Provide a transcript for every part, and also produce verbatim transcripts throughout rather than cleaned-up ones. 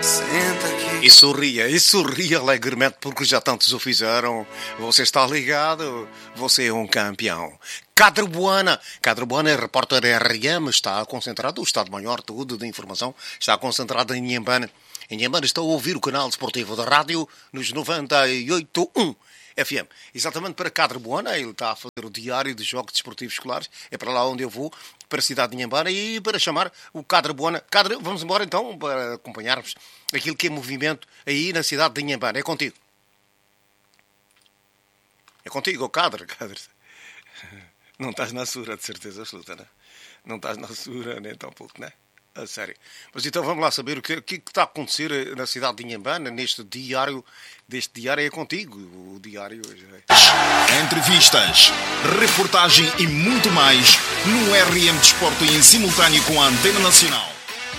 Senta aqui. E sorria, e sorria alegremente porque já tantos o fizeram. Você está ligado, você é um campeão. Cadre Buana, Cadre Buana é repórter R M, está concentrado, o Estado-Maior tudo de informação, está concentrado em Inhambane. Em Inhambane está a ouvir o canal desportivo da rádio nos noventa e oito ponto um F M. Exatamente para Cadre Buana, ele está a fazer o diário de jogos desportivos escolares, é para lá onde eu vou, para a cidade de Inhambane, e para chamar o Cadre Buana. Cadre, vamos embora então para acompanharmos aquilo que é movimento aí na cidade de Inhambane. É contigo. É contigo, Cadre, Cadre. Não estás na sura, de certeza absoluta, né? Não estás na sura, nem tão pouco, né? A sério. Mas então vamos lá saber o que, o que está a acontecer na cidade de Inhambane, neste diário. Deste diário é contigo. O diário hoje é... Entrevistas, reportagem e muito mais no R M Desporto em simultâneo com a Antena Nacional.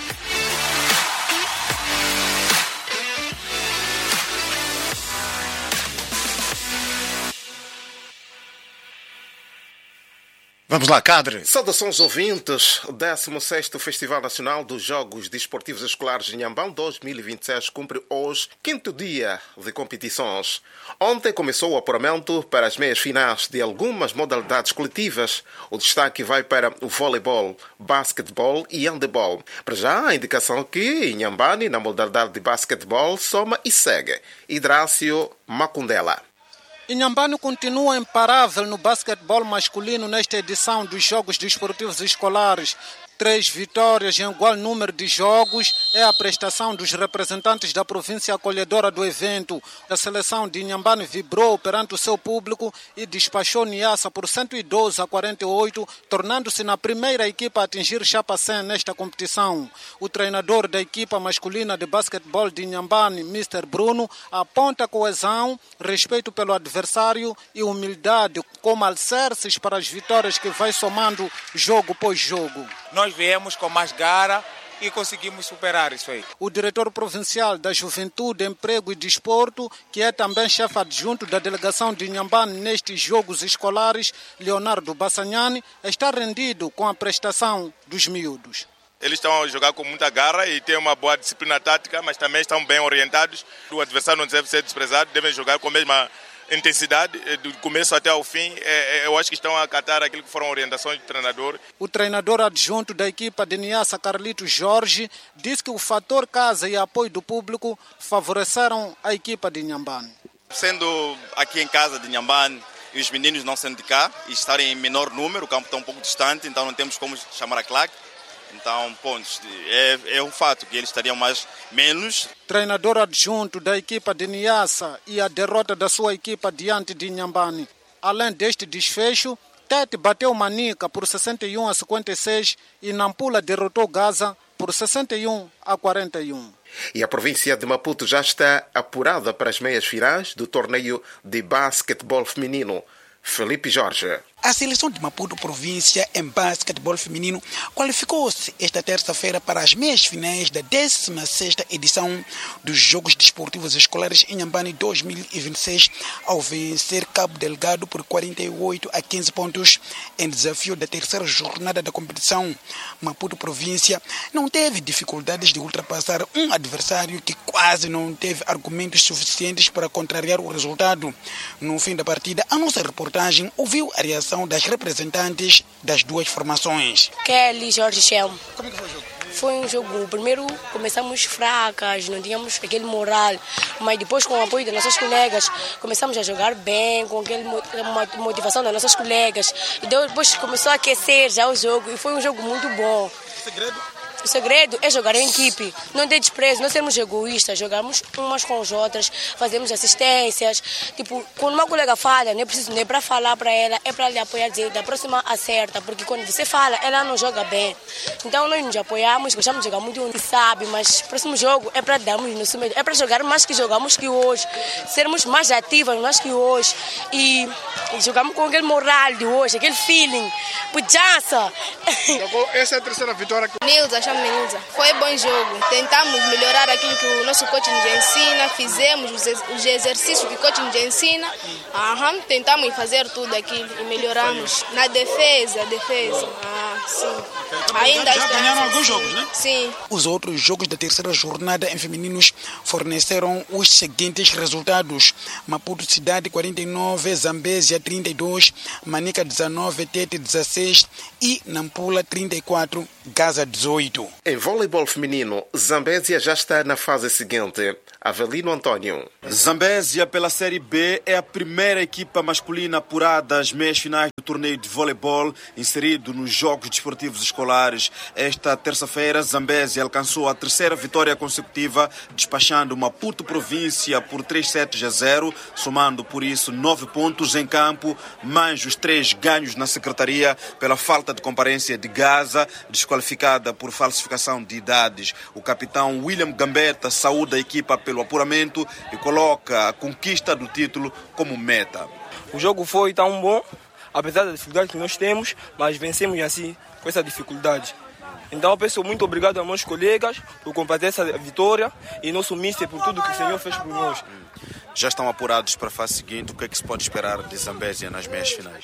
Vamos lá, Cadre. Saudações ouvintes. O décimo sexto Festival Nacional dos Jogos Desportivos Escolares de Inhambane dois mil e vinte e seis cumpre hoje quinto dia de competições. Ontem começou o apuramento para as meias finais de algumas modalidades coletivas. O destaque vai para o voleibol, basquetebol e handebol. Para já, a indicação que Inhambane, na modalidade de basquetebol, soma e segue Hidrácio Macundela. Inhambane continua imparável no basquetebol masculino nesta edição dos Jogos Desportivos Escolares. Três vitórias em igual número de jogos é a prestação dos representantes da província acolhedora do evento. A seleção de Inhambane vibrou perante o seu público e despachou Niassa por cento e doze a quarenta e oito, tornando-se na primeira equipa a atingir chapa cem nesta competição. O treinador da equipa masculina de basquetebol de Inhambane, mister Bruno, aponta coesão, respeito pelo adversário e humildade como alicerces para as vitórias que vai somando jogo após jogo. Nós viemos com mais garra e conseguimos superar isso aí. O diretor provincial da Juventude, Emprego e Desporto, que é também chefe adjunto da delegação de Inhambane nestes Jogos Escolares, Leonardo Bassanhani, está rendido com a prestação dos miúdos. Eles estão a jogar com muita garra e têm uma boa disciplina tática, mas também estão bem orientados. O adversário não deve ser desprezado, devem jogar com a mesma intensidade, do começo até ao fim. Eu acho que estão a acatar aquilo que foram orientações do treinador. O treinador adjunto da equipa de Niassa, Carlito Jorge, disse que o fator casa e apoio do público favoreceram a equipa de Inhambane. Sendo aqui em casa de Inhambane e os meninos não sendo de cá e estarem em menor número, o campo está um pouco distante, então não temos como chamar a claque. Então, pontos, é, é um fato que eles estariam mais menos. Treinador adjunto da equipa de Niassa e a derrota da sua equipa diante de Inhambane. Além deste desfecho, Tete bateu Manica por sessenta e um a cinquenta e seis e Nampula derrotou Gaza por sessenta e um a quarenta e um. E a província de Maputo já está apurada para as meias finais do torneio de basquetebol feminino. Felipe Jorge. A seleção de Maputo província em basquetebol feminino qualificou-se esta terça-feira para as meias finais da décima sexta edição dos Jogos Desportivos Escolares em Inhambane dois mil e vinte e seis ao vencer Cabo Delgado por quarenta e oito a quinze pontos em desafio da terceira jornada da competição. Maputo província não teve dificuldades de ultrapassar um adversário que quase não teve argumentos suficientes para contrariar o resultado. No fim da partida, a nossa reportagem ouviu a reação das representantes das duas formações. Kelly, Jorge Chelmo. Como é que foi o jogo? Foi um jogo, primeiro começamos fracas, não tínhamos aquele moral, mas depois com o apoio das nossas colegas começamos a jogar bem, com aquela motivação das nossas colegas, e depois começou a aquecer já o jogo e foi um jogo muito bom. O segredo? O segredo é jogar em equipe, não ter desprezo, não sermos egoístas, jogarmos umas com as outras, fazemos assistências. Tipo, quando uma colega falha, não é preciso nem para falar para ela, é para lhe apoiar, dizer da próxima acerta, porque quando você fala, ela não joga bem. Então nós nos apoiamos, gostamos de jogar muito, não sabe, mas o próximo jogo é para darmos nosso melhor, é para jogar mais que jogamos que hoje, sermos mais ativas mais que hoje e, e jogamos com aquele moral de hoje, aquele feeling, pujança. Essa é a terceira vitória. Nilza, chamo Nilza. Foi bom jogo. Tentamos melhorar aquilo que o nosso coach nos ensina, fizemos os exercícios que o coach nos ensina. Aham, tentamos fazer tudo aquilo e melhoramos. Na defesa, defesa. Ah. sim. Ainda já ganharam alguns jogos, né? Sim. Os outros jogos da terceira jornada em femininos forneceram os seguintes resultados: Maputo Cidade quarenta e nove, Zambésia trinta e dois, Manica dezanove, Tete dezesseis e Nampula trinta e quatro, Gaza dezoito. Em voleibol feminino, Zambésia já está na fase seguinte. Avelino Antônio. Zambésia, pela Série B, é a primeira equipa masculina apurada às meias finais do torneio de voleibol inserido nos Jogos Desportivos Escolares. Esta terça-feira, Zambésia alcançou a terceira vitória consecutiva, despachando Maputo Província por três sets a zero, somando por isso nove pontos em campo, mais os três ganhos na secretaria pela falta de comparência de Gaza, desqualificada por falsificação de idades. O capitão William Gambetta saúda a equipa pelo apuramento e coloca a conquista do título como meta. O jogo foi tão bom, apesar da dificuldade que nós temos, mas vencemos assim com essa dificuldade. Então eu peço muito obrigado aos meus colegas por compartilhar essa vitória e nosso mister por tudo que o Senhor fez por nós. Já estão apurados para a fase seguinte, o que é que se pode esperar de Zambésia nas meias finais?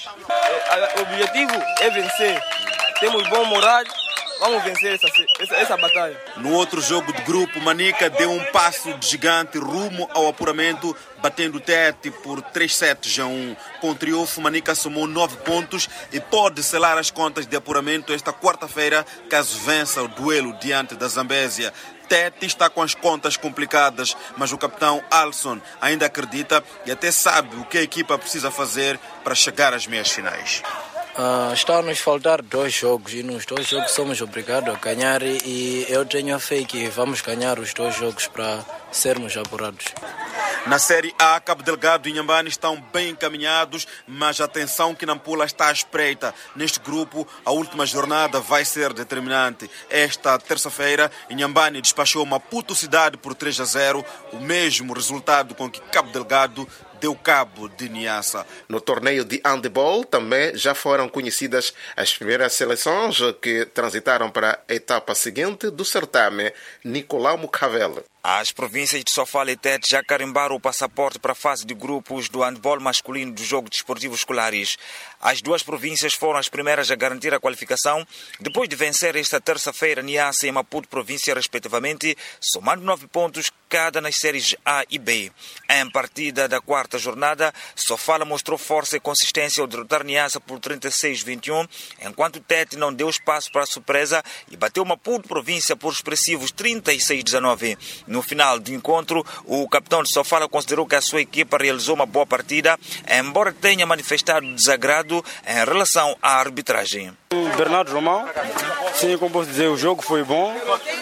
O objetivo é vencer, temos bom moral. Vamos vencer essa, essa, essa batalha. No outro jogo de grupo, Manica deu um passo de gigante rumo ao apuramento, batendo o Tete por três sets a um. Com triunfo, Manica somou nove pontos e pode selar as contas de apuramento esta quarta-feira, caso vença o duelo diante da Zambésia. Tete está com as contas complicadas, mas o capitão Alisson ainda acredita e até sabe o que a equipa precisa fazer para chegar às meias finais. Uh, está a nos faltar dois jogos e nos dois jogos somos obrigados a ganhar e eu tenho a fé que vamos ganhar os dois jogos para sermos apurados. Na Série A, Cabo Delgado e Inhambane estão bem encaminhados, mas atenção que Nampula está à espreita. Neste grupo, a última jornada vai ser determinante. Esta terça-feira, Inhambane despachou Maputo Cidade por três a zero, o mesmo resultado com que Cabo Delgado deu cabo de Niassa. No torneio de handebol também já foram conhecidas as primeiras seleções que transitaram para a etapa seguinte do certame. Nicolau Mucavel. As províncias de Sofala e Tete já carimbaram o passaporte para a fase de grupos do handball masculino do jogo desportivo escolares. As duas províncias foram as primeiras a garantir a qualificação, depois de vencer esta terça-feira Niassa e Maputo Província, respectivamente, somando nove pontos cada nas séries A e B. Em partida da quarta jornada, Sofala mostrou força e consistência ao derrotar Niassa por trinta e seis a vinte e um, enquanto Tete não deu espaço para a surpresa e bateu Maputo Província por expressivos trinta e seis a dezenove. No final do encontro, o capitão de Sofala considerou que a sua equipa realizou uma boa partida, embora tenha manifestado desagrado em relação à arbitragem. Bernardo Romão, sim, como posso dizer, o jogo foi bom,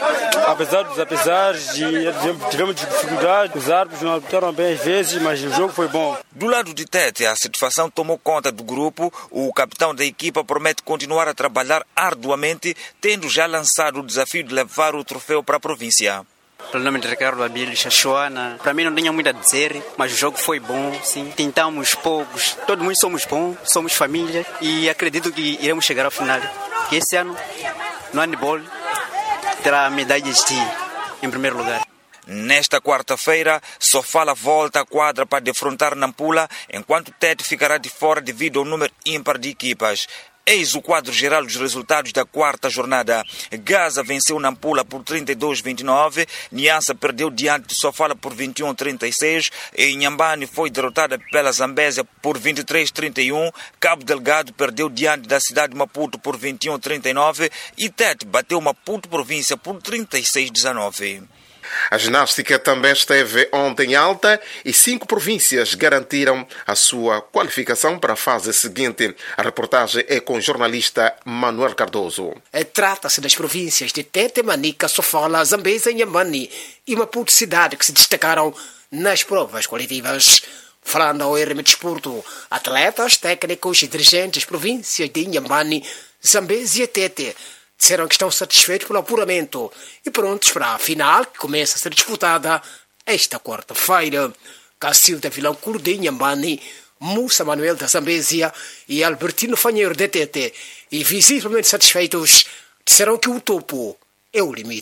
apesar dos apesares, de, tivemos dificuldade, os árbitros não arbitraram bem às vezes, mas o jogo foi bom. Do lado de Tete, a satisfação tomou conta do grupo. O capitão da equipa promete continuar a trabalhar arduamente, tendo já lançado o desafio de levar o troféu para a província. Pelo nome de Ricardo Abílio Chachuana, para mim não tenho muito a dizer, mas o jogo foi bom, sim. Tentamos poucos, todo mundo somos bons, somos família e acredito que iremos chegar ao final. Que esse ano, no handball, terá medalhas de em primeiro lugar. Nesta quarta-feira, Sofala volta à quadra para defrontar Nampula, enquanto Tete ficará de fora devido ao número ímpar de equipas. Eis o quadro geral dos resultados da quarta jornada. Gaza venceu Nampula por trinta e dois a vinte e nove, Niassa perdeu diante de Sofala por vinte e um a trinta e seis, e Inhambane foi derrotada pela Zambésia por vinte e três a trinta e um, Cabo Delgado perdeu diante da cidade de Maputo por vinte e um a trinta e nove e Tete bateu Maputo Província por trinta e seis a dezenove. A ginástica também esteve ontem alta e cinco províncias garantiram a sua qualificação para a fase seguinte. A reportagem é com o jornalista Manuel Cardoso. Trata-se das províncias de Tete, Manica, Sofala, Zambésia, Inhambane e Maputo Cidade que se destacaram nas provas coletivas. Falando ao R M Desporto, atletas, técnicos e dirigentes das províncias de Inhambane, Zambésia e Tete disseram que estão satisfeitos pelo apuramento e prontos para a final que começa a ser disputada esta quarta-feira. Cacilda Vilanculo de Inhambane, Musa Manuel da Zambésia e Albertino Fanheiro de Tete, e visivelmente satisfeitos, disseram que o topo é o limite.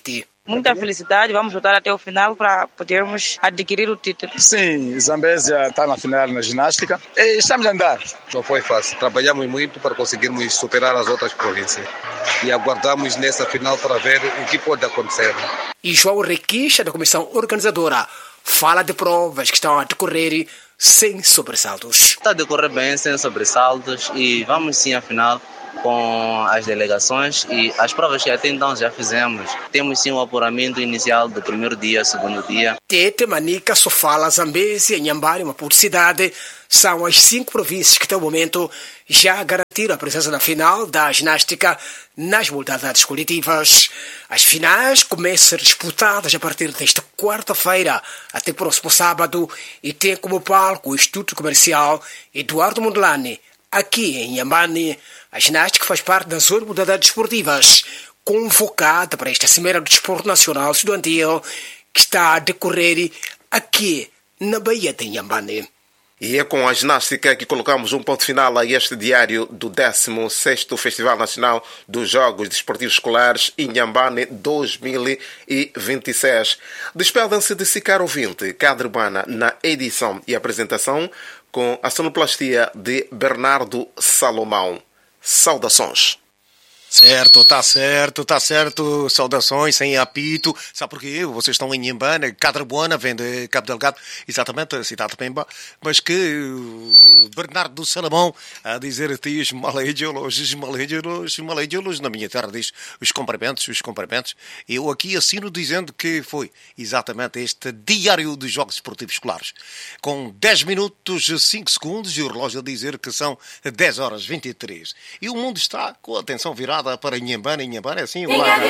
muita felicidade. Vamos lutar até o final para podermos adquirir o título. Sim, Zambésia está na final na ginástica. E estamos a andar. Não foi fácil. Trabalhamos muito para conseguirmos superar as outras províncias. E aguardamos nessa final para ver o que pode acontecer. E João Requicha, da comissão organizadora, fala de provas que estão a decorrer sem sobressaltos. Está a decorrer bem, sem sobressaltos, e vamos sim à final com as delegações e as provas que até então já fizemos. Temos sim o apuramento inicial do primeiro dia, segundo dia. Tete, Manica, Sofala, Zambésia, Inhambane, Maputo Cidade são as cinco províncias que até o momento já garantiram a presença na final da ginástica nas modalidades coletivas. As finais começam a ser disputadas a partir desta quarta-feira até próximo sábado e tem como palco o Instituto Comercial Eduardo Mondlane, aqui em Inhambane. A ginástica faz parte das zona de modalidades esportivas, convocada para esta Cimeira do Desporto Nacional Estudantil, que está a decorrer aqui na Baía de Inhambane. E é com a ginástica que colocamos um ponto final a este diário do décimo sexto Festival Nacional dos Jogos Desportivos Escolares Inhambane dois mil e vinte e seis. Despedem-se de Sicaro Ouvinte, Cadre Urbana, na edição e apresentação, com a sonoplastia de Bernardo Salomão. Saudações. Certo, tá certo, tá certo. Saudações, sem apito. Sabe porquê? Vocês estão em Inhambane, Cadre Buana, vem de Cabo Delgado, exatamente, a cidade de Pemba, mas que Bernardo Salomão a dizer-te os malédiolos, os malédiolos, os malédiolos, na minha terra diz os cumprimentos, os cumprimentos. Eu aqui assino dizendo que foi exatamente este diário dos Jogos Esportivos Escolares, com dez minutos, cinco segundos, e o relógio a dizer que são dez horas vinte e três. E o mundo está com a atenção virada para Inhambane. Inhambane é assim,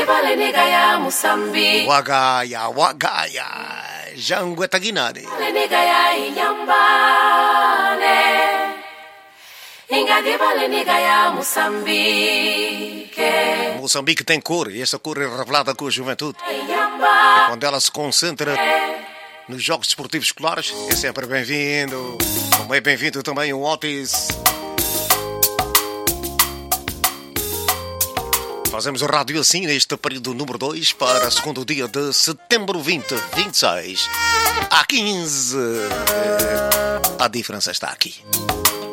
Wagaya, Wagaya, Janguetaguinari. Moçambique tem cor, e essa cor é revelada com a juventude. E quando ela se concentra nos Jogos Desportivos Escolares, é sempre bem-vindo. Como é bem-vindo também o Otis. Fazemos o rádio assim neste período número dois para o segundo dia de setembro vinte, vinte e seis. A quinze. A diferença está aqui.